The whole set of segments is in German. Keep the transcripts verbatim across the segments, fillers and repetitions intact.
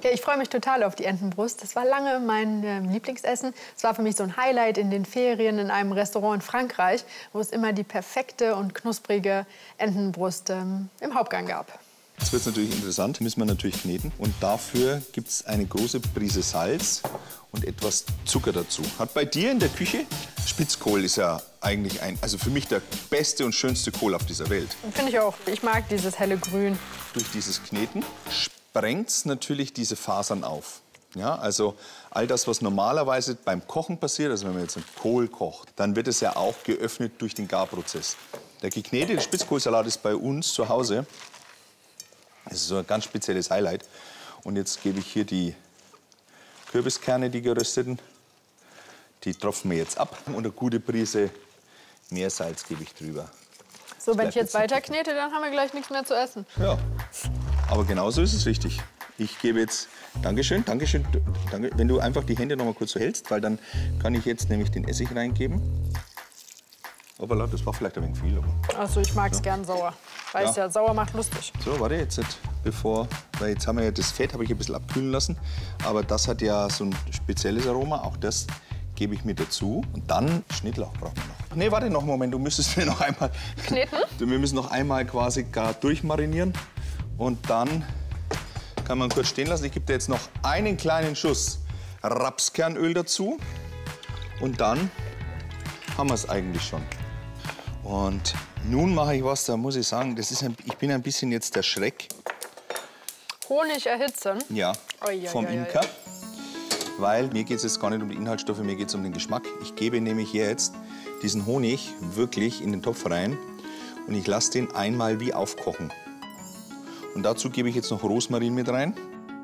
Ja, ich freue mich total auf die Entenbrust. Das war lange mein äh, Lieblingsessen. Es war für mich so ein Highlight in den Ferien in einem Restaurant in Frankreich, wo es immer die perfekte und knusprige Entenbrust ähm, im Hauptgang gab. Jetzt wird es natürlich interessant, müssen wir natürlich kneten. Und dafür gibt es eine große Prise Salz und etwas Zucker dazu. Hat bei dir in der Küche, Spitzkohl ist ja eigentlich ein, also für mich der beste und schönste Kohl auf dieser Welt. Finde ich auch. Ich mag dieses helle Grün. Durch dieses Kneten sprengt es natürlich diese Fasern auf. Ja, also all das, was normalerweise beim Kochen passiert, also wenn man jetzt einen Kohl kocht, dann wird es ja auch geöffnet durch den Garprozess. Der geknetete Spitzkohlsalat ist bei uns zu Hause. Das ist so ein ganz spezielles Highlight. Und jetzt gebe ich hier die Kürbiskerne, die gerösteten. Die tropfen wir jetzt ab. Und eine gute Prise Meersalz gebe ich drüber. So, wenn ich jetzt weiter knete, dann haben wir gleich nichts mehr zu essen. Ja, aber genau so ist es richtig. Ich gebe jetzt, Dankeschön, Dankeschön, danke, wenn du einfach die Hände noch mal kurz so hältst, weil dann kann ich jetzt nämlich den Essig reingeben. Aber das war vielleicht ein wenig viel. Achso, ich mag es ja gern sauer. Weißt ja. ja, sauer macht lustig. So, warte, jetzt, bevor, weil jetzt haben wir ja das Fett, habe ich ein bisschen abkühlen lassen. Aber das hat ja so ein spezielles Aroma, auch das gebe ich mit dazu. Und dann Schnittlauch brauchen wir noch. Nee, warte noch einen Moment, du müsstest mir noch einmal... Kneten? Wir müssen noch einmal quasi gar durchmarinieren. Und dann kann man kurz stehen lassen. Ich gebe dir jetzt noch einen kleinen Schuss Rapskernöl dazu. Und dann haben wir es eigentlich schon. Und nun mache ich was, da muss ich sagen, das ist ein, ich bin ein bisschen jetzt der Schreck. Honig erhitzen? Ja, oi, oi, vom oi, oi. Imker. Weil mir geht es jetzt gar nicht um die Inhaltsstoffe, mir geht es um den Geschmack. Ich gebe nämlich jetzt diesen Honig wirklich in den Topf rein und ich lasse den einmal wie aufkochen. Und dazu gebe ich jetzt noch Rosmarin mit rein.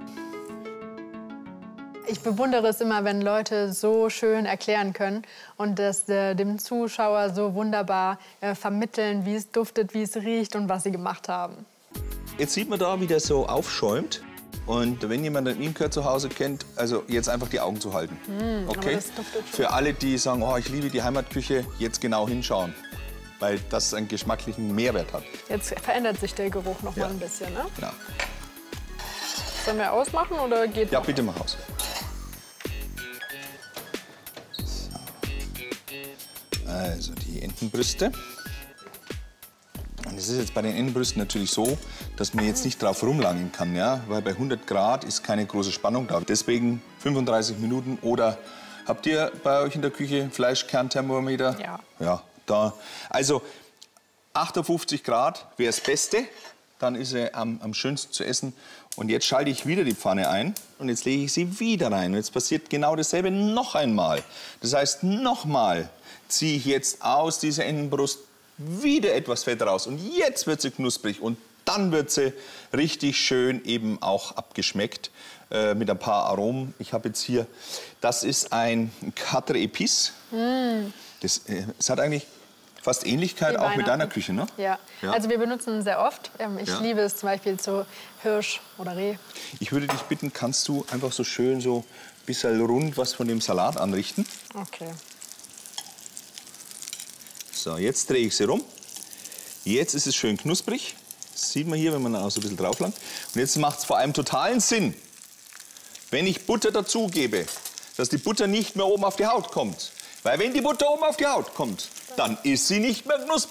Ich bewundere es immer, wenn Leute so schön erklären können und das äh, dem Zuschauer so wunderbar äh, vermitteln, wie es duftet, wie es riecht und was sie gemacht haben. Jetzt sieht man da, wie der so aufschäumt. Und wenn jemand einen Imker zu Hause kennt, also jetzt einfach die Augen zu halten. Mm, okay? das duftet schon. Für alle, die sagen, oh, ich liebe die Heimatküche, jetzt genau hinschauen. Weil das einen geschmacklichen Mehrwert hat. Jetzt verändert sich der Geruch noch ja. mal ein bisschen, ne? Ja. Sollen wir ausmachen oder geht Ja, noch? bitte mach aus. Also die Entenbrüste. Und es ist jetzt bei den Entenbrüsten natürlich so, dass man jetzt nicht drauf rumlangen kann, ja? Weil bei hundert Grad ist keine große Spannung da. Deswegen fünfunddreißig Minuten oder habt ihr bei euch in der Küche Fleischkernthermometer? Ja. Ja, da. Also achtundfünfzig Grad wäre das Beste, dann ist sie am, am schönsten zu essen. Und jetzt schalte ich wieder die Pfanne ein und jetzt lege ich sie wieder rein. Und jetzt passiert genau dasselbe noch einmal. Das heißt, nochmal ziehe ich jetzt aus dieser Entenbrust wieder etwas Fett raus. Und jetzt wird sie knusprig und dann wird sie richtig schön eben auch abgeschmeckt äh, mit ein paar Aromen. Ich habe jetzt hier, das ist ein Quatre Épices. Mm. Das, äh, das hat eigentlich fast Ähnlichkeit auch mit deiner Küche, ne? Ja. ja, also wir benutzen es sehr oft. Ich ja. liebe es zum Beispiel zu Hirsch oder Reh. Ich würde dich bitten, kannst du einfach so schön so ein bisschen rund was von dem Salat anrichten? Okay. So, jetzt drehe ich sie rum. Jetzt ist es schön knusprig. Das sieht man hier, wenn man auch so ein bisschen drauf langt. Und jetzt macht es vor allem totalen Sinn, wenn ich Butter dazugebe, dass die Butter nicht mehr oben auf die Haut kommt. Weil wenn die Butter oben auf die Haut kommt, dann ist sie nicht mehr knusprig.